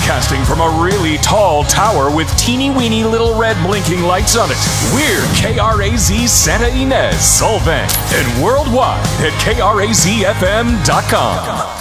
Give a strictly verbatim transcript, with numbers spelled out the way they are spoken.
Broadcasting from a really tall tower with teeny weeny little red blinking lights on it. We're K R A Z Santa Ynez, Solvang, and worldwide at K R A Z F M dot com.